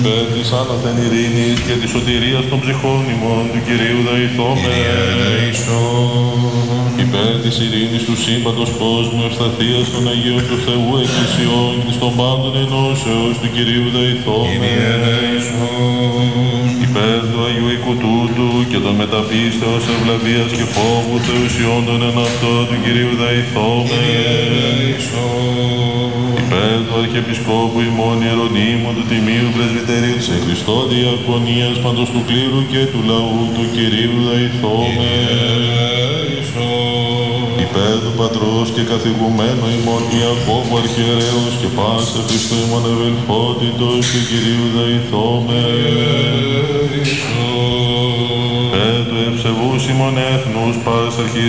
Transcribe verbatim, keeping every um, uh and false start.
Υπέρ της άνωθεν ειρήνης και της σωτηρίας των ψυχών ημών του Κυρίου δεηθώμε. Υπέρ της ειρήνης του σύμπαντος κόσμου, ευσταθείας των Αγίων του Θεού Εκκλησιών και των πάντων ενώσεως του Κυρίου δεηθώμε. Υπέρ του Αγίου οίκου τούτου και των μεταπίστεως ευλαβίας και φόβου θεουσιών των εν αυτό του Κυρίου δεηθώμε. Υπέρ του Αρχιεπισκόπου ημών Ιερονύμου του Τιμίου Πρεσβυτερίου της εν Χριστώ Διακονίας παντός του κλήρου και του λαού του Κυρίου δεηθώμε. Υπέρ του Πατρός και καθηγουμένου ημών Ιακώβου Αρχιερέως και πάσε Χριστού ημών ευελφότητος του Κυρίου δεηθώμε. Υπέρ του ευσεβούς ημών έθνους πας